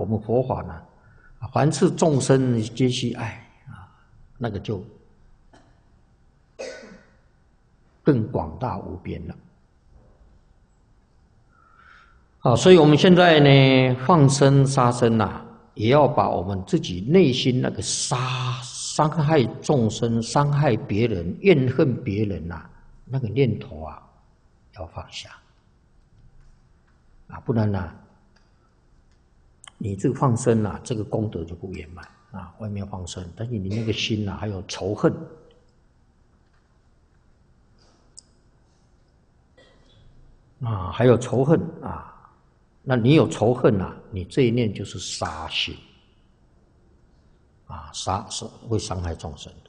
们佛法呢，凡是众生皆须爱啊，那个就更广大无边了。好，所以我们现在呢，放生杀生呐，也要把我们自己内心那个伤害众生、伤害别人、怨恨别人呐，那个念头啊，要放下啊，不然呢，你这个放生啊，这个功德就不圆满啊。外面放生，但是你那个心啊，还有仇恨。啊，还有仇恨啊，那你有仇恨啊，你这一念就是杀心啊，杀是会伤害众生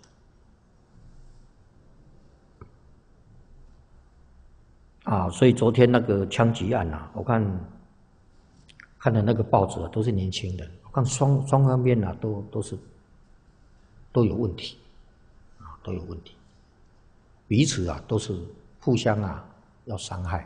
的啊。所以昨天那个枪击案啊，我看的那个报纸啊，都是年轻人，我看双方面啊，都有问题啊，都有问题，彼此啊都是互相啊要伤害。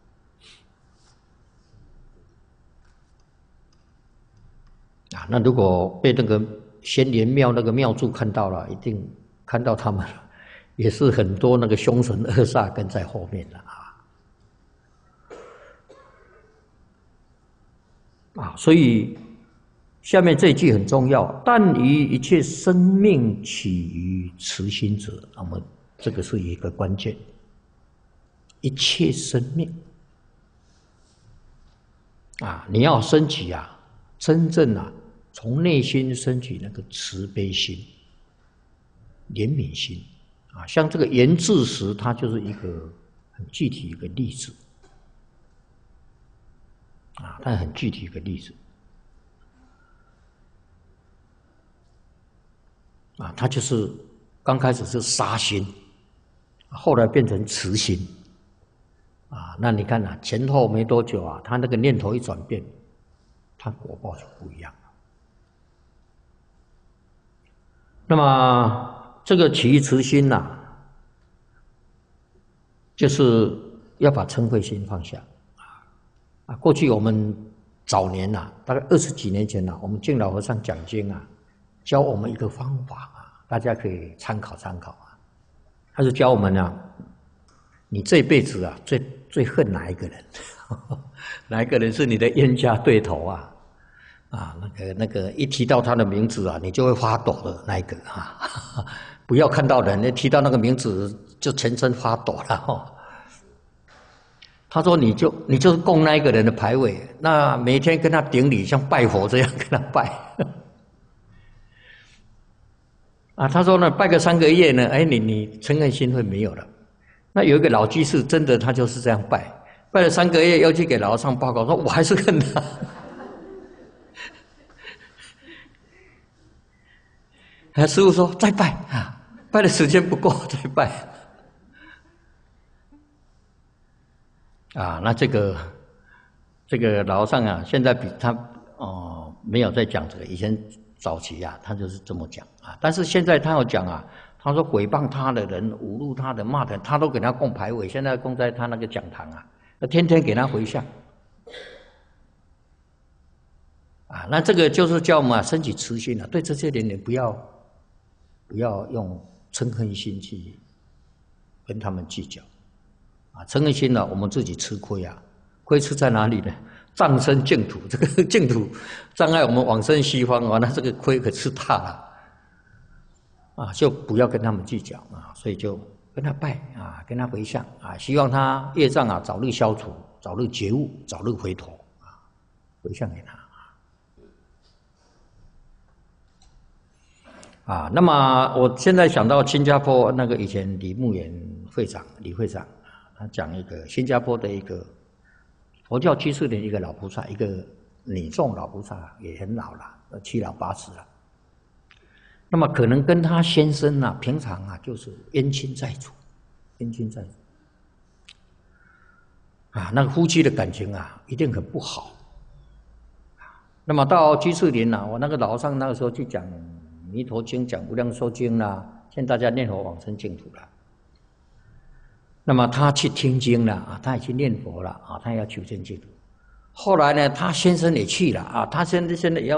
啊，那如果被那个仙莲庙那个庙祝看到了，一定看到他们也是很多那个凶神恶煞跟在后面的啊。所以下面这一句很重要：但于一切生命起于慈心者，那么这个是一个关键。一切生命啊，你要升起啊。真正啊，从内心升起那个慈悲心、怜悯心啊，像这个严智时，它就是一个很具体一个例子啊，它很具体一个例子啊，它就是刚开始是杀心，后来变成慈心啊。那你看啊，前后没多久啊，他那个念头一转变，他果报就不一样了。那么这个起于慈心呐，就是要把嗔恚心放下啊。过去我们早年呐，大概20几年前呐，我们敬老和尚讲经啊，教我们一个方法啊，大家可以参考参考啊。他就教我们啊，你这辈子啊，最恨哪一个人？哪一个人是你的冤家对头啊？啊，那个一提到他的名字啊，你就会发抖的那一个啊！不要看到人，一提到那个名字就全身发抖了哦。他说你就是供那一个人的牌位，那每天跟他顶礼，像拜佛这样跟他拜。啊，他说呢，拜个3个月呢，哎，你嗔恨心会没有了。那有一个老居士，真的他就是这样拜，拜了3个月，要去给老和尚报告，说我还是恨他。师父说再拜啊，拜的时间不够，再拜。啊，那这个老和尚啊，现在比他没有在讲这个，以前早期啊，他就是这么讲啊。但是现在他要讲啊，他说诽谤他的人、侮辱他的、骂的人，他都给他供牌位，现在供在他那个讲堂啊，天天给他回向。啊，那这个就是叫我们升起慈心啊，对这些人不要用嗔恨心去跟他们计较啊！嗔恨心呢，我们自己吃亏啊，亏吃在哪里呢？障生净土，这个净土障碍我们往生西方啊，那这个亏可吃大了啊！就不要跟他们计较啊，所以就跟他拜啊，跟他回向啊，希望他业障啊早日消除，早日觉悟，早日回头啊，回向给他。啊，那么我现在想到新加坡那个以前李会长，他讲一个新加坡的一个佛教居士的一个老菩萨，一个女众老菩萨，也很老了，7老80了。那么可能跟他先生啊，平常啊就是冤亲债主啊，那个夫妻的感情啊一定很不好。那么到居士林啊，我那个老和尚那个时候去讲弥陀经，讲无量寿经啦，劝大家念佛往生净土了。那么他去听经了啊，他也去念佛了啊，他也要求生净土后来呢，他先生也去了啊，他现在也要